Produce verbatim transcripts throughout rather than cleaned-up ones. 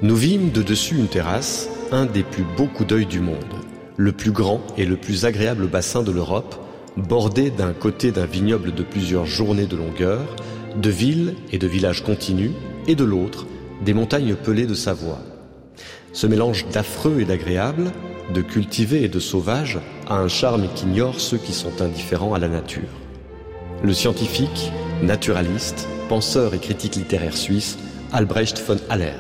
Nous vîmes de dessus une terrasse, un des plus beaux coups d'œil du monde, le plus grand et le plus agréable bassin de l'Europe, bordé d'un côté d'un vignoble de plusieurs journées de longueur, de villes et de villages continus, et de l'autre, des montagnes pelées de Savoie. Ce mélange d'affreux et d'agréable, de cultivé et de sauvage, a un charme qu'ignorent ceux qui sont indifférents à la nature. Le scientifique, naturaliste, penseur et critique littéraire suisse, Albrecht von Haller.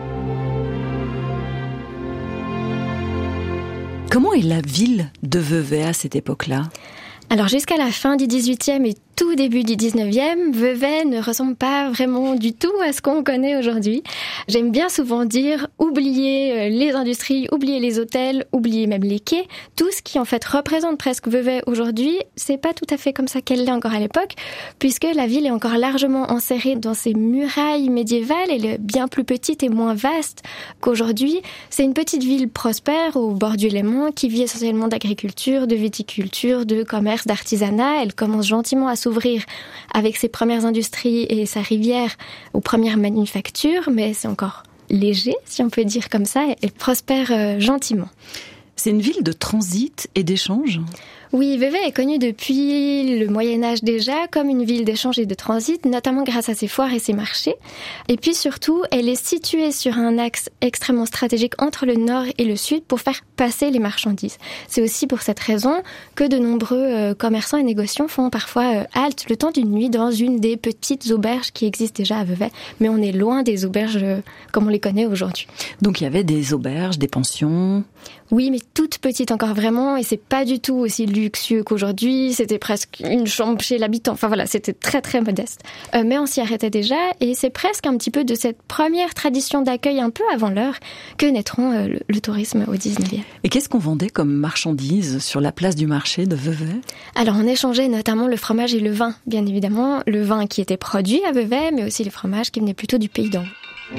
Comment est la ville de Vevey à cette époque-là ? Alors jusqu'à la fin du dix-huitième et tout début du dix-neuvième, Vevey ne ressemble pas vraiment du tout à ce qu'on connaît aujourd'hui. J'aime bien souvent dire oubliez les industries, oubliez les hôtels, oubliez même les quais. Tout ce qui en fait représente presque Vevey aujourd'hui, c'est pas tout à fait comme ça qu'elle l'est encore à l'époque, puisque la ville est encore largement enserrée dans ses murailles médiévales. Elle est bien plus petite et moins vaste qu'aujourd'hui. C'est une petite ville prospère au bord du Léman qui vit essentiellement d'agriculture, de viticulture, de commerce, d'artisanat. Elle commence gentiment à s'ouvrir avec ses premières industries et sa rivière aux premières manufactures, mais c'est encore léger, si on peut dire comme ça, et prospère euh, gentiment. C'est une ville de transit et d'échange ? Oui, Vevey est connue depuis le Moyen-Âge déjà comme une ville d'échange et de transit, notamment grâce à ses foires et ses marchés. Et puis surtout, elle est située sur un axe extrêmement stratégique entre le nord et le sud pour faire passer les marchandises. C'est aussi pour cette raison que de nombreux euh, commerçants et négociants font parfois euh, halte le temps d'une nuit dans une des petites auberges qui existent déjà à Vevey. Mais on est loin des auberges euh, comme on les connaît aujourd'hui. Donc il y avait des auberges, des pensions ? Oui, mais toutes petites encore vraiment, et c'est pas du tout aussi luxueux qu'aujourd'hui. C'était presque une chambre chez l'habitant. Enfin voilà, c'était très très modeste. Euh, mais on s'y arrêtait déjà, et c'est presque un petit peu de cette première tradition d'accueil un peu avant l'heure que naîtront euh, le, le tourisme au dix-neuvième. Et qu'est-ce qu'on vendait comme marchandises sur la place du marché de Vevey ? Alors on échangeait notamment le fromage et le vin, bien évidemment. Le vin qui était produit à Vevey, mais aussi les fromages qui venaient plutôt du pays d'en haut.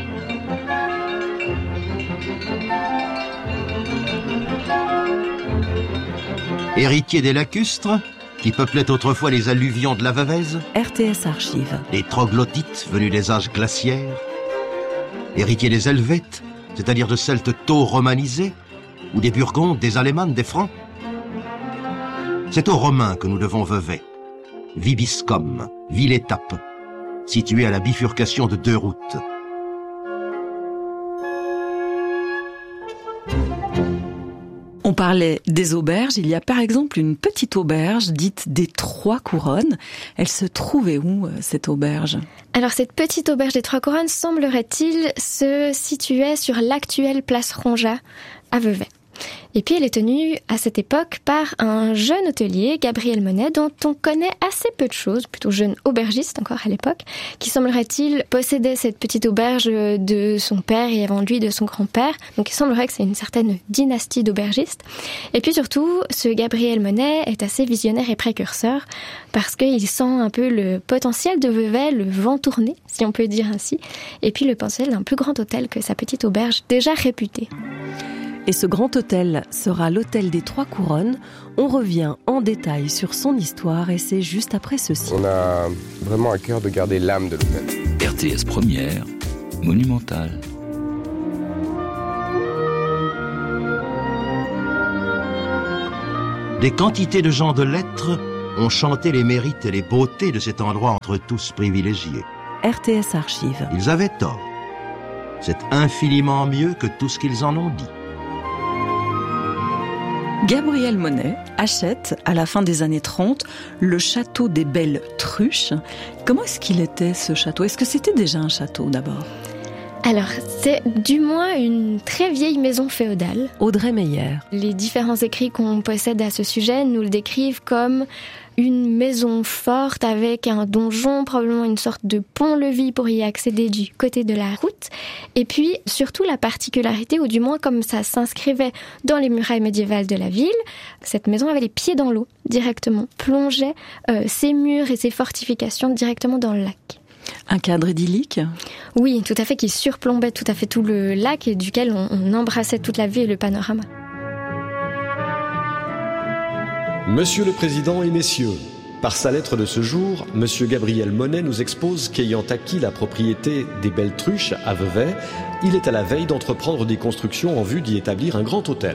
Héritiers des lacustres, qui peuplaient autrefois les alluvions de la Veveyse. R T S Archives. Les troglodytes venus des âges glaciaires. Héritiers des Helvètes, c'est-à-dire de Celtes tôt romanisés, ou des Burgondes, des Alémannes, des Francs. C'est aux Romains que nous devons Vevey. Vibiscum, ville-étape, située à la bifurcation de deux routes. On parlait des auberges. Il y a par exemple une petite auberge dite des Trois Couronnes. Elle se trouvait où, cette auberge ? Alors cette petite auberge des Trois Couronnes, semblerait-il, se situait sur l'actuelle place Ronja à Vevey. Et puis elle est tenue à cette époque par un jeune hôtelier, Gabriel Monet, dont on connaît assez peu de choses, plutôt jeune aubergiste encore à l'époque, qui semblerait-il possédait cette petite auberge de son père et avant lui de son grand-père. Donc il semblerait que c'est une certaine dynastie d'aubergistes. Et puis surtout, ce Gabriel Monet est assez visionnaire et précurseur parce qu'il sent un peu le potentiel de Vevey, le vent tourner, si on peut dire ainsi, et puis le potentiel d'un plus grand hôtel que sa petite auberge déjà réputée. Et ce grand hôtel sera l'hôtel des Trois Couronnes. On revient en détail sur son histoire et c'est juste après ceci. On a vraiment à cœur de garder l'âme de l'hôtel. R T S Première, Monumental. Des quantités de gens de lettres ont chanté les mérites et les beautés de cet endroit entre tous privilégiés. R T S Archives. Ils avaient tort. C'est infiniment mieux que tout ce qu'ils en ont dit. Gabriel Monet achète, à la fin des années trente, le château des Belles Truches. Comment est-ce qu'il était, ce château ? Est-ce que c'était déjà un château, d'abord ? Alors, c'est du moins une très vieille maison féodale. Audrey Meyer. Les différents écrits qu'on possède à ce sujet nous le décrivent comme une maison forte avec un donjon, probablement une sorte de pont-levis pour y accéder du côté de la route. Et puis, surtout la particularité, ou du moins comme ça s'inscrivait dans les murailles médiévales de la ville, cette maison avait les pieds dans l'eau, directement, plongeait euh, ses murs et ses fortifications directement dans le lac. Un cadre idyllique ? Oui, tout à fait, qui surplombait tout à fait tout le lac et duquel on, on embrassait toute la vue et le panorama. Monsieur le Président et messieurs, Par sa lettre de ce jour, M. Gabriel Monet nous expose qu'ayant acquis la propriété des Belles Truches à Vevey, il est à la veille d'entreprendre des constructions en vue d'y établir un grand hôtel.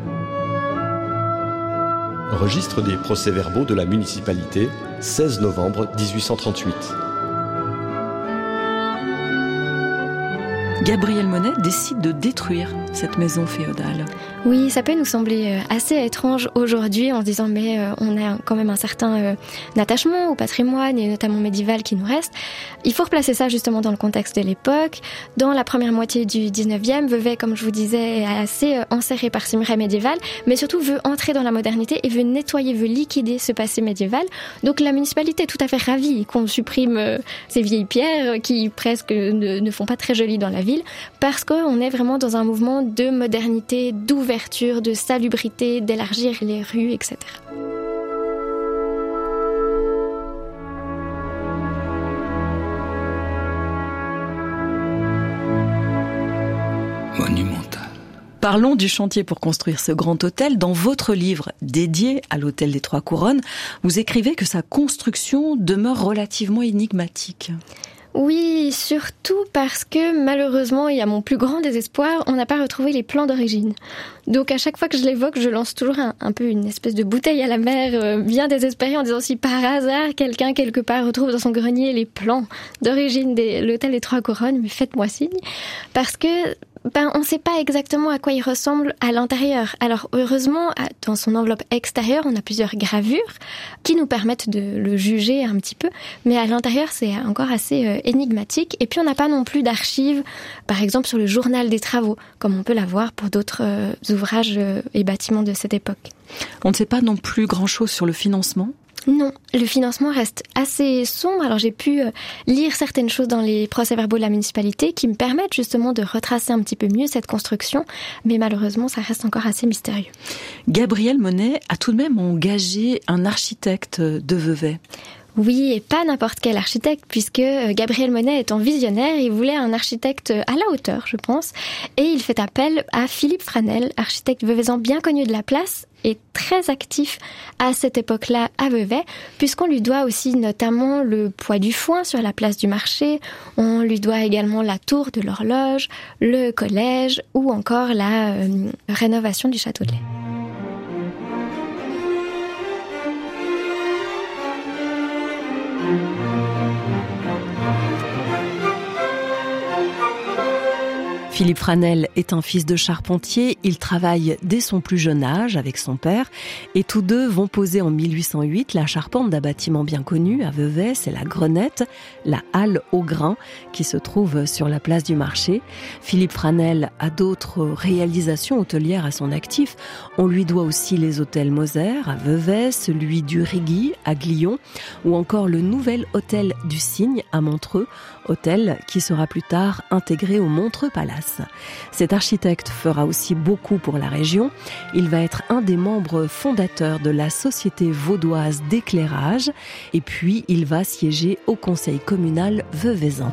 Registre des procès-verbaux de la municipalité, seize novembre dix-huit cent trente-huit. Gabriel Monet décide de détruire cette maison féodale. Oui, ça peut nous sembler assez étrange aujourd'hui en se disant mais euh, on a quand même un certain euh, attachement au patrimoine et notamment médiéval qui nous reste. Il faut replacer ça justement dans le contexte de l'époque. Dans la première moitié du dix-neuvième, Vevey, comme je vous disais, est assez euh, enserré par ses murailles médiévales, mais surtout veut entrer dans la modernité et veut nettoyer, veut liquider ce passé médiéval. Donc la municipalité est tout à fait ravie qu'on supprime euh, ces vieilles pierres qui presque ne, ne font pas très joli dans la ville, parce qu'on est vraiment dans un mouvement de modernité, d'ouverture, de salubrité, d'élargir les rues, et cetera. Monumental. Parlons du chantier pour construire ce grand hôtel. Dans votre livre dédié à l'hôtel des Trois Couronnes, vous écrivez que sa construction demeure relativement énigmatique. Oui, surtout parce que malheureusement, et à mon plus grand désespoir, on n'a pas retrouvé les plans d'origine. Donc à chaque fois que je l'évoque, je lance toujours un, un peu une espèce de bouteille à la mer, euh, bien désespérée, en disant si par hasard quelqu'un quelque part retrouve dans son grenier les plans d'origine de l'hôtel des Trois Couronnes, mais faites-moi signe. Parce que ben, on ne sait pas exactement à quoi il ressemble à l'intérieur. Alors heureusement, dans son enveloppe extérieure, on a plusieurs gravures qui nous permettent de le juger un petit peu, mais à l'intérieur, c'est encore assez euh, énigmatique. Et puis on n'a pas non plus d'archives, par exemple sur le journal des travaux, comme on peut l'avoir pour d'autres euh, ouvrages euh, et bâtiments de cette époque. On ne sait pas non plus grand-chose sur le financement ? Non, le financement reste assez sombre. Alors j'ai pu euh, lire certaines choses dans les procès-verbaux de la municipalité qui me permettent justement de retracer un petit peu mieux cette construction, mais malheureusement ça reste encore assez mystérieux. Gabriel Monet a tout de même engagé un architecte de Vevey. Oui, et pas n'importe quel architecte, puisque Gabriel Monet étant visionnaire, il voulait un architecte à la hauteur, je pense, et il fait appel à Philippe Franel, architecte veveysan bien connu de la place et très actif à cette époque-là à Vevey, puisqu'on lui doit aussi notamment le poids du foin sur la place du marché, on lui doit également la tour de l'horloge, le collège ou encore la euh, rénovation du château de Lay. Philippe Franel est un fils de charpentier, il travaille dès son plus jeune âge avec son père et tous deux vont poser en mille huit cent huit la charpente d'un bâtiment bien connu à Vevey, c'est la Grenette, la halle au grain qui se trouve sur la place du marché. Philippe Franel a d'autres réalisations hôtelières à son actif, on lui doit aussi les hôtels Moser à Vevey, celui du Rigui à Glion ou encore le nouvel hôtel du Cygne à Montreux, hôtel qui sera plus tard intégré au Montreux Palace. Cet architecte fera aussi beaucoup pour la région. Il va être un des membres fondateurs de la Société vaudoise d'éclairage et puis il va siéger au conseil communal veveysan.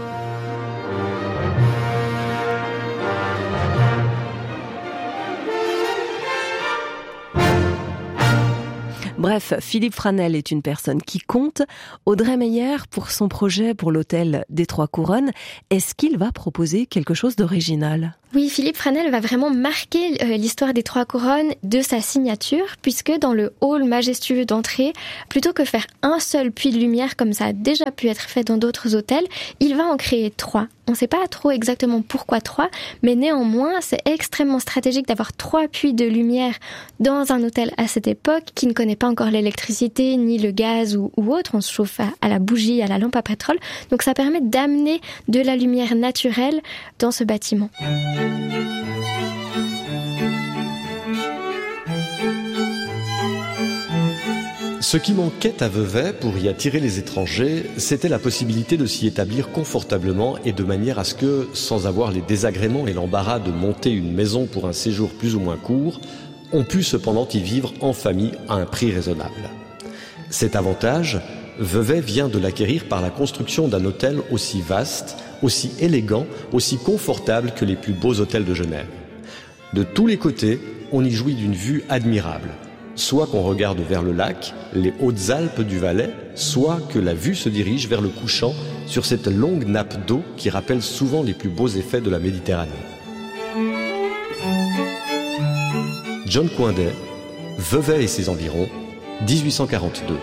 Bref, Philippe Franel est une personne qui compte. Audrey Meyer, pour son projet pour l'hôtel des Trois Couronnes, est-ce qu'il va proposer quelque chose d'original ? Oui, Philippe Franel va vraiment marquer euh, l'histoire des Trois Couronnes de sa signature, puisque dans le hall majestueux d'entrée, plutôt que faire un seul puits de lumière comme ça a déjà pu être fait dans d'autres hôtels, il va en créer trois. On ne sait pas trop exactement pourquoi trois, mais néanmoins, c'est extrêmement stratégique d'avoir trois puits de lumière dans un hôtel à cette époque qui ne connaît pas encore l'électricité, ni le gaz ou, ou autre. On se chauffe à, à la bougie, à la lampe à pétrole. Donc ça permet d'amener de la lumière naturelle dans ce bâtiment. Ce qui manquait à Vevey pour y attirer les étrangers, c'était la possibilité de s'y établir confortablement et de manière à ce que, sans avoir les désagréments et l'embarras de monter une maison pour un séjour plus ou moins court, on put cependant y vivre en famille à un prix raisonnable. Cet avantage, Vevey vient de l'acquérir par la construction d'un hôtel aussi vaste, aussi élégant, aussi confortable que les plus beaux hôtels de Genève. De tous les côtés, on y jouit d'une vue admirable. soit qu'on regarde vers le lac, les Hautes-Alpes du Valais, soit que la vue se dirige vers le couchant sur cette longue nappe d'eau qui rappelle souvent les plus beaux effets de la Méditerranée. John Coindet, Vevey et ses environs, dix-huit cent quarante-deux.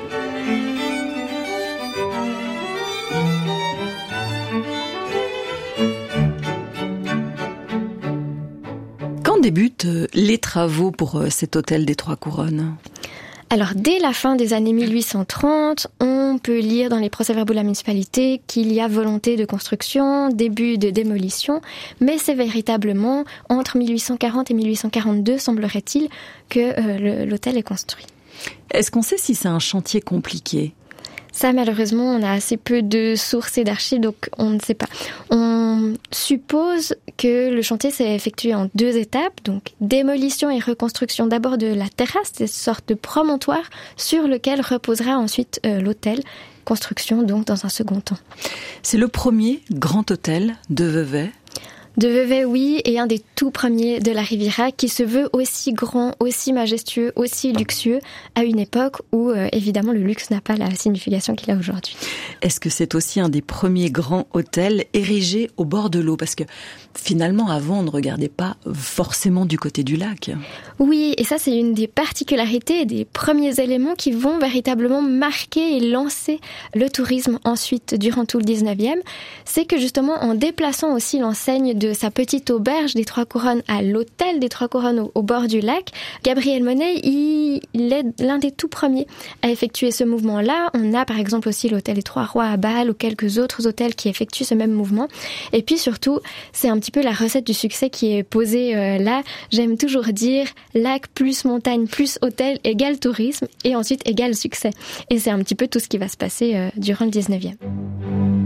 Quand débutent les travaux pour cet hôtel des Trois Couronnes ? Alors, dès la fin des années mille huit cent trente, on peut lire dans les procès-verbaux de la municipalité qu'il y a volonté de construction, début de démolition, mais c'est véritablement entre mille huit cent quarante et mille huit cent quarante-deux, semblerait-il, que euh, le, l'hôtel est construit. Est-ce qu'on sait si c'est un chantier compliqué ? Ça, malheureusement, on a assez peu de sources et d'archives, donc on ne sait pas. On suppose que le chantier s'est effectué en deux étapes, donc démolition et reconstruction d'abord de la terrasse, cette sorte de promontoire sur lequel reposera ensuite euh, l'hôtel. Construction donc dans un second temps. C'est le premier grand hôtel de Vevey ? De Vevey, oui, et un des tout premiers de la Riviera qui se veut aussi grand, aussi majestueux, aussi luxueux à une époque où, euh, évidemment, le luxe n'a pas la signification qu'il a aujourd'hui. Est-ce que c'est aussi un des premiers grands hôtels érigés au bord de l'eau ? Parce que finalement, avant, on ne regardait pas forcément du côté du lac. Oui, et ça, c'est une des particularités et des premiers éléments qui vont véritablement marquer et lancer le tourisme ensuite, durant tout le dix-neuvième. C'est que justement, en déplaçant aussi l'enseigne de sa petite auberge des Trois Couronnes à l'hôtel des Trois Couronnes au, au bord du lac, Gabriel Monet, il, il est l'un des tout premiers à effectuer ce mouvement-là. On a par exemple aussi l'hôtel des Trois Rois à Bâle ou quelques autres hôtels qui effectuent ce même mouvement. Et puis surtout, c'est un petit peu la recette du succès qui est posée euh, là. J'aime toujours dire lac plus montagne plus hôtel égale tourisme et ensuite égale succès. Et c'est un petit peu tout ce qui va se passer euh, durant le dix-neuvième.